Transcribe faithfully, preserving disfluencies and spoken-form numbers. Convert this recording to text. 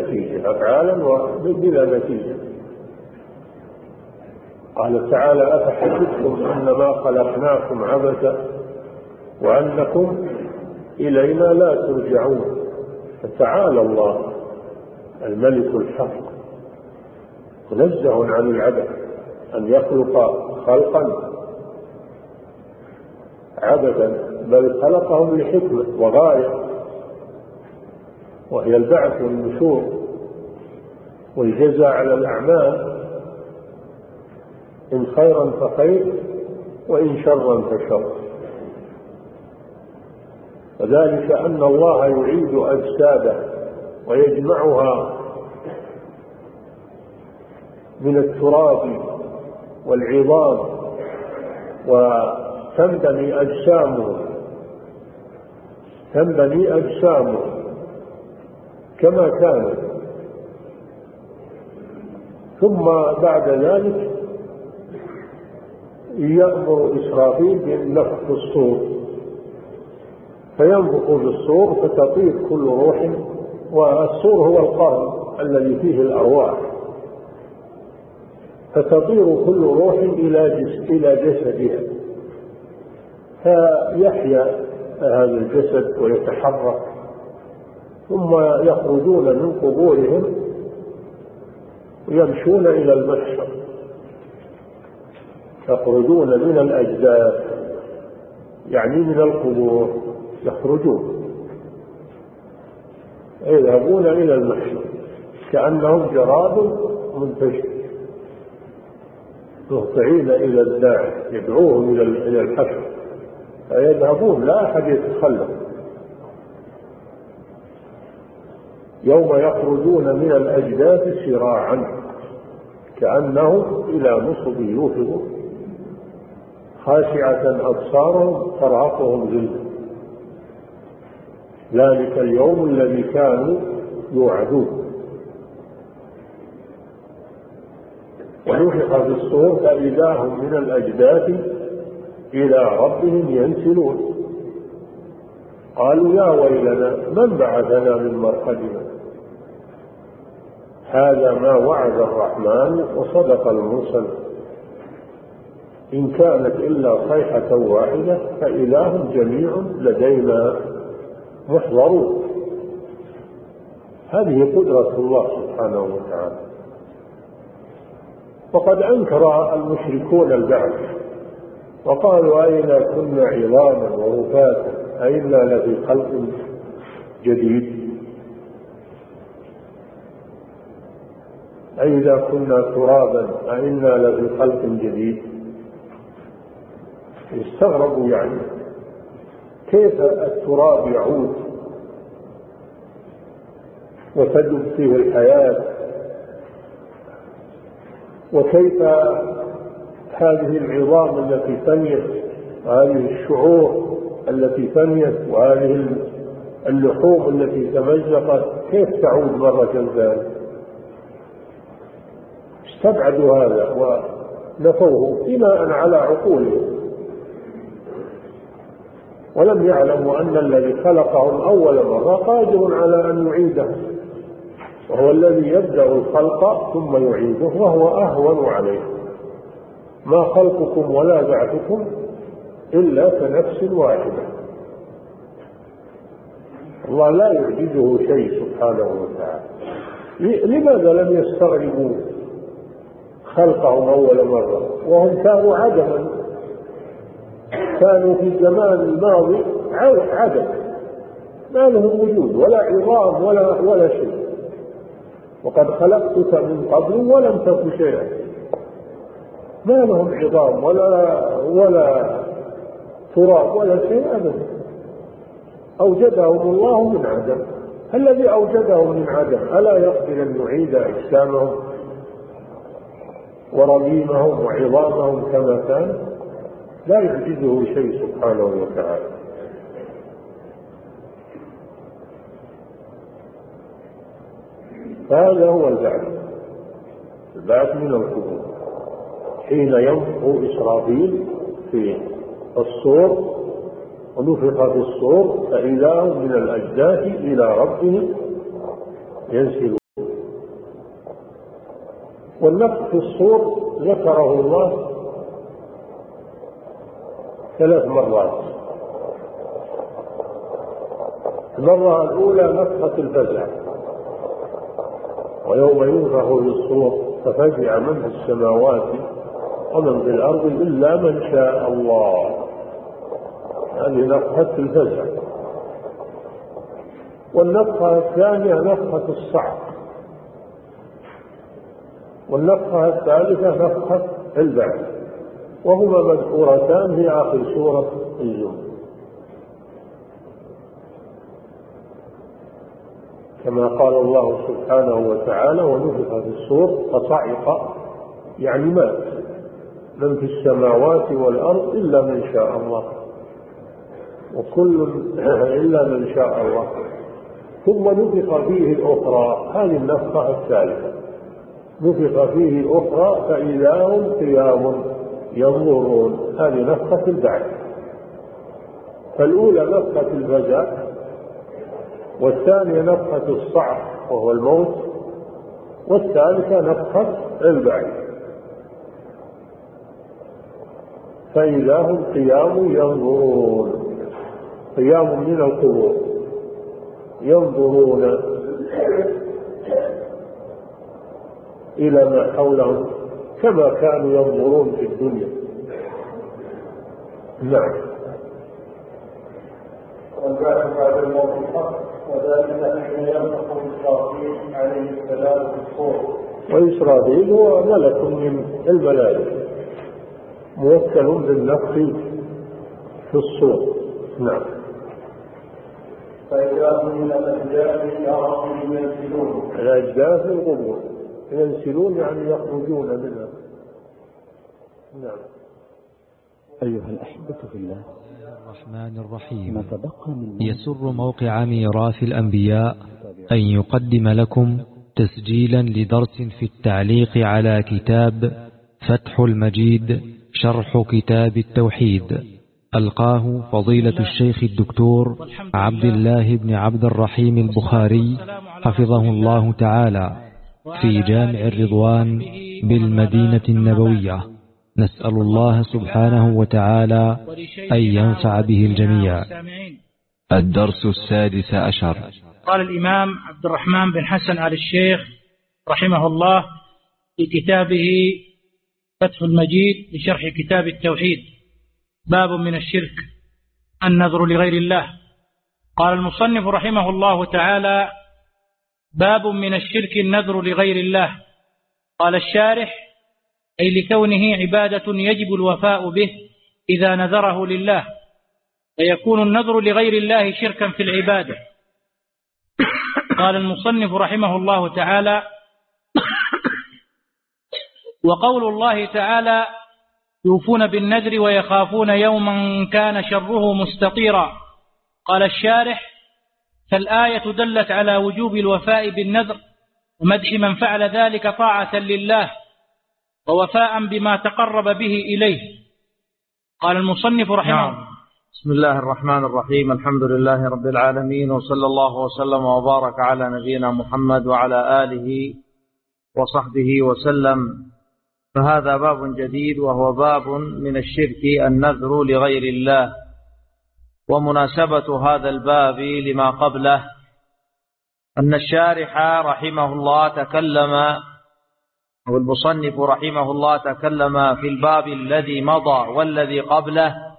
نتيجة، أفعالا وبلا نتيجة. قال تعالى: أفحسبتم أنما خلقناكم عبثا وأنكم إلينا لا ترجعون. فتعالى الله الملك الحق منزه عن العبث، أن يخلق خلقا عبثا، بل خلقهم لحكمة وغاية، وهي البعث والنشور والجزاء على الأعمال، إن خيرا فخير وإن شرا فشر. وذلك أن الله يعيد أجساده ويجمعها من التراب والعظام وتنبني أجسامه تنبني أجسامه كما كانت، ثم بعد ذلك يأمر إسرافيل بالنفخ في الصور، فينفخ بالصور فتطير كل روح، والصور هو القرن الذي فيه الأرواح، فتطير كل روح إلى جسدها، فيحيا هذا الجسد ويتحرك، ثم يخرجون من قبورهم ويمشون إلى المحشر، يخرجون من الأجداث يعني من القبور، يخرجون يذهبون إلى المحشر كأنهم جراد منتشر مهطعين إلى الداعي يدعوهم إلى الحشر، فيذهبون لا أحد يتخلف. يوم يخرجون من الأجداث سراعا كأنهم إلى نصب يوفضون، خاشعة أبصارهم ترهقهم ذلة، ذلك اليوم الذي كانوا يوعدون. ونفخ في الصور فإذا هم من الأجداث إلى ربهم ينسلون، قالوا: يا ويلنا من بعثنا من مرقدنا، هذا ما وعد الرحمن وصدق المرسل، إن كانت إلا صيحة واحدة فإذا هم جميع لدينا محضرون. هذه قدرة الله سبحانه وتعالى. وقد أنكر المشركون البعث وقالوا: أئذا كنا عظاما ورفاتا أئنا لفي خلق جديد، أئذا كنا ترابا أئنا لفي خلق جديد. استغربوا يعني كيف التراب يعود وتدب فيه الحياة، وكيف هذه العظام التي فنيت وهذه الشعور التي فنيت وهذه اللحوم التي تمزقت كيف تعود مرة ثانية. استبعدوا هذا ونفوه بناء على عقولهم، ولم يعلموا أن الذي خلقهم أول مرة قادر على أن يعيده، وهو الذي يبدأ الخلق ثم يعيده وهو أهون عليه. ما خلقكم ولا بعثكم إلا كنفس واحدة. الله لا يعجزه شيء سبحانه وتعالى. لماذا لم يستغربوا خلقهم أول مرة وهم كانوا عدما، كانوا في الزمان الماضي عدم، ما لهم وجود ولا عظام ولا ولا شيء، وقد خلقتك من قبل ولم تك شيئا. ما لهم عظام ولا ولا تراب ولا شيء أبدا، أوجدهم الله من عدم. الذي أوجدهم من عدم ألا يقدر أن يعيد أجسامهم ورميمهم وعظامهم كما كان؟ لا يعجزه شيء سبحانه وتعالى. هذا هو البعث، البعث من القبور، حين ينفخ إسرافيل في الصور ونفخ في الصور فإذا هم من الأجداث إلى ربهم ينسلون. والنفخ في الصور ذكره الله ثلاث مرات. المرة الأولى نفخة الفزع، ويوم ينفخ في الصور ففزع من في السماوات ومن في الأرض إلا من شاء الله، هذه نفخة الفزع. والنفخة الثانية نفخة الصعق، والنفخة الثالثة نفخة البعث، وهما مذكورتان في آخر سورة الزمر، كما قال الله سبحانه وتعالى: ونفخ في الصور فصعق، يعني مات من في السماوات والأرض إلا من شاء الله، وكل إلا من شاء الله. ثم نفخ فيه الأخرى، هذه النفخة الثالثة، نفخ فيه الأخرى فإذا هم قيام ينظرون، هذه نفخة البعث. فالأولى نفخة الفزع، والثانية نفخة الصعق وهو الموت، والثالثة نفخة البعث فإذا هم قيام ينظرون، قيام من القبور ينظرون إلى ما حولهم كما كانوا ينظرون في الدنيا. نعم. والبعث بعد الموت الحق، وذلك حين ينفخ إسرافيل عليه السلام في الصور. وإسرافيل هو ملك من الملائكة موكل بالنفخ في الصور. نعم. فإذا هم من الأجداث إلى ربهم ينسلون. الأجداث القبور ينسلون يعني يخرجون منها. نعم. أيها الأحبة في الله، الرحمن الرحيم. ما تبقى من يسر موقع ميراث الأنبياء أن يقدم لكم تسجيلا لدرس في التعليق على كتاب فتح المجيد شرح كتاب التوحيد، ألقاه فضيلة الشيخ الدكتور عبد الله بن عبد الرحيم البخاري حفظه الله تعالى في جامع الرضوان بالمدينة النبوية. نسأل الله سبحانه وتعالى أن ينفع به الجميع. الدرس السادس عشر. قال الإمام عبد الرحمن بن حسن آل الشيخ رحمه الله في كتابه فتح المجيد لشرح كتاب التوحيد: باب من الشرك النذر لغير الله. قال المصنف رحمه الله تعالى: باب من الشرك النذر لغير الله. قال الشارح: أي لكونه عبادة يجب الوفاء به إذا نذره لله، فيكون النذر لغير الله شركا في العبادة. قال المصنف رحمه الله تعالى: وقول الله تعالى: يوفون بالنذر ويخافون يوما كان شره مستطيرا. قال الشارح: فالآية دلت على وجوب الوفاء بالنذر ومدح من فعل ذلك طاعة لله ووفاء بما تقرب به إليه. قال المصنف رحمه الله: بسم الله الرحمن الرحيم. الحمد لله رب العالمين، وصلى الله وسلم وبارك على نبينا محمد وعلى آله وصحبه وسلم. فهذا باب جديد، وهو باب من الشرك النذر لغير الله. ومناسبة هذا الباب لما قبله أن الشارح رحمه الله تكلم، أو المصنف رحمه الله تكلم في الباب الذي مضى والذي قبله